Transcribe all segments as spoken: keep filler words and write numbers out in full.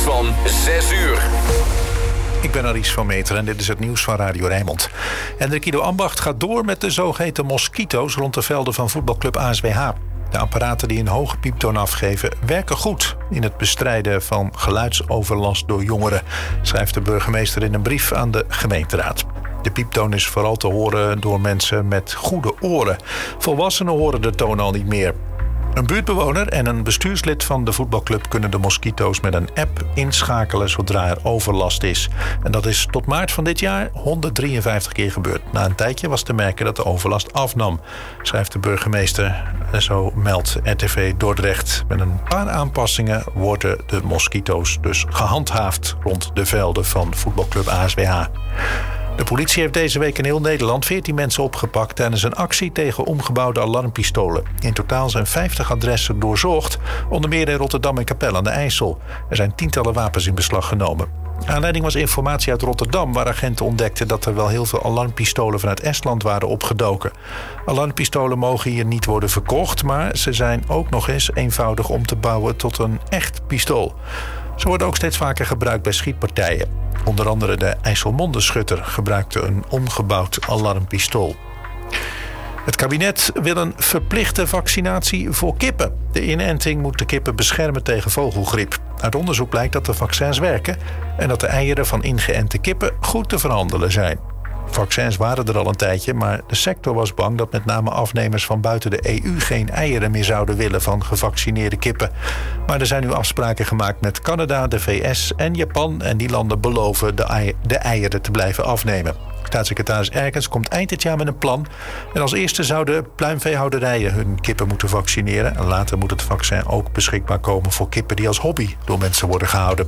van zes uur. Ik ben Aries van Meter en dit is het nieuws van Radio Rijnmond. Hendrik Ido Ambacht gaat door met de zogeheten moskito's rond de velden van voetbalclub A S W H. De apparaten die een hoge pieptoon afgeven werken goed in het bestrijden van geluidsoverlast door jongeren, schrijft de burgemeester in een brief aan de gemeenteraad. De pieptoon is vooral te horen door mensen met goede oren. Volwassenen horen de toon al niet meer. Een buurtbewoner en een bestuurslid van de voetbalclub kunnen de moskito's met een app inschakelen zodra er overlast is. En dat is tot maart van dit jaar honderddrieënvijftig keer gebeurd. Na een tijdje was te merken dat de overlast afnam, schrijft de burgemeester. En zo meldt R T V Dordrecht. Met een paar aanpassingen worden de moskito's dus gehandhaafd rond de velden van voetbalclub A S W H. De politie heeft deze week in heel Nederland veertien mensen opgepakt tijdens een actie tegen omgebouwde alarmpistolen. In totaal zijn vijftig adressen doorzocht, onder meer in Rotterdam en Capelle aan de IJssel. Er zijn tientallen wapens in beslag genomen. Aanleiding was informatie uit Rotterdam, waar agenten ontdekten dat er wel heel veel alarmpistolen vanuit Estland waren opgedoken. Alarmpistolen mogen hier niet worden verkocht, maar ze zijn ook nog eens eenvoudig om te bouwen tot een echt pistool. Ze worden ook steeds vaker gebruikt bij schietpartijen. Onder andere de IJsselmonde-schutter gebruikte een omgebouwd alarmpistool. Het kabinet wil een verplichte vaccinatie voor kippen. De inenting moet de kippen beschermen tegen vogelgriep. Uit onderzoek blijkt dat de vaccins werken en dat de eieren van ingeënte kippen goed te verhandelen zijn. Vaccins waren er al een tijdje, maar de sector was bang dat met name afnemers van buiten de E U geen eieren meer zouden willen van gevaccineerde kippen. Maar er zijn nu afspraken gemaakt met Canada, de V S en Japan en die landen beloven de, ei- de eieren te blijven afnemen. Staatssecretaris Erkens komt eind dit jaar met een plan. En als eerste zouden pluimveehouderijen hun kippen moeten vaccineren. En later moet het vaccin ook beschikbaar komen voor kippen die als hobby door mensen worden gehouden.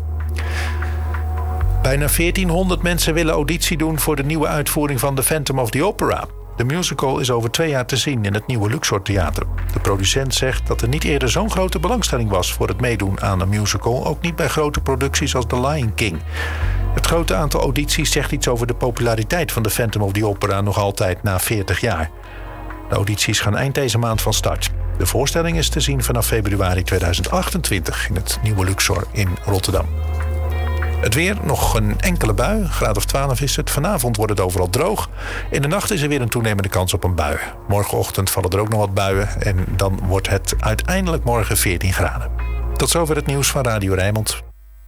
Bijna veertienhonderd mensen willen auditie doen voor de nieuwe uitvoering van The Phantom of the Opera. De musical is over twee jaar te zien in het nieuwe Luxor Theater. De producent zegt dat er niet eerder zo'n grote belangstelling was voor het meedoen aan een musical, ook niet bij grote producties als The Lion King. Het grote aantal audities zegt iets over de populariteit van The Phantom of the Opera nog altijd na veertig jaar. De audities gaan eind deze maand van start. De voorstelling is te zien vanaf februari tweeduizend achtentwintig in het nieuwe Luxor in Rotterdam. Het weer, nog een enkele bui, een graad of twaalf is het. Vanavond wordt het overal droog. In de nacht is er weer een toenemende kans op een bui. Morgenochtend vallen er ook nog wat buien en dan wordt het uiteindelijk morgen veertien graden. Tot zover het nieuws van Radio Rijnmond.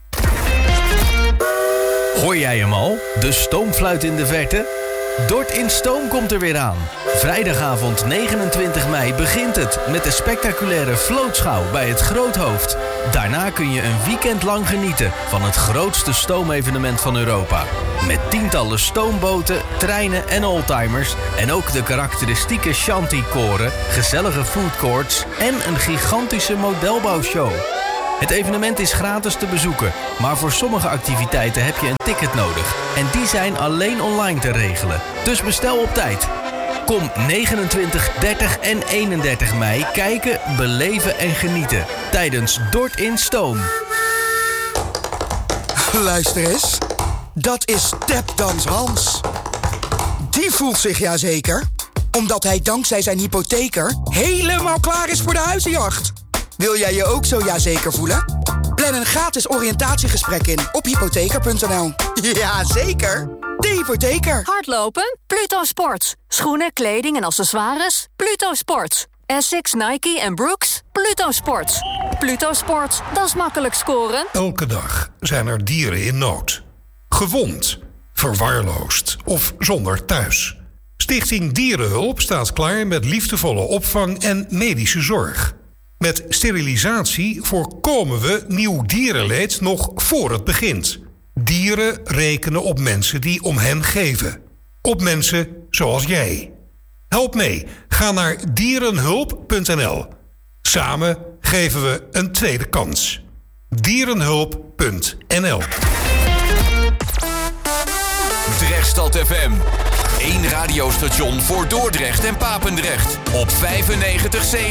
Hoor jij hem al? De stoomfluit in de verte? Dort in Stoom komt er weer aan. Vrijdagavond negenentwintig mei begint het met de spectaculaire vlootschouw bij het Groothoofd. Daarna kun je een weekend lang genieten van het grootste stoomevenement van Europa. Met tientallen stoomboten, treinen en oldtimers en ook de karakteristieke shanty-koren, gezellige foodcourts en een gigantische modelbouwshow. Het evenement is gratis te bezoeken, maar voor sommige activiteiten heb je een ticket nodig. En die zijn alleen online te regelen. Dus bestel op tijd. Kom negenentwintig, dertig en eenendertig mei kijken, beleven en genieten tijdens Dort in Stoom. Luister eens, dat is Tapdance Hans. Die voelt zich ja zeker, omdat hij dankzij zijn hypotheker helemaal klaar is voor de huizenjacht. Wil jij je ook zo ja zeker voelen? Plan een gratis oriëntatiegesprek in op hypotheker punt n l. Ja, zeker. De hypotheker. Hardlopen? Pluto Sports. Schoenen, kleding en accessoires? Pluto Sports. Essex, Nike en Brooks? Pluto Sports. Pluto Sports, dat is makkelijk scoren. Elke dag zijn er dieren in nood. Gewond, verwaarloosd of zonder thuis. Stichting Dierenhulp staat klaar met liefdevolle opvang en medische zorg. Met sterilisatie voorkomen we nieuw dierenleed nog voor het begint. Dieren rekenen op mensen die om hen geven. Op mensen zoals jij. Help mee. Ga naar dierenhulp punt n l. Samen geven we een tweede kans. dierenhulp punt n l. Drechtstad F M. Eén radiostation voor Dordrecht en Papendrecht. Op vijfennegentig komma zeven.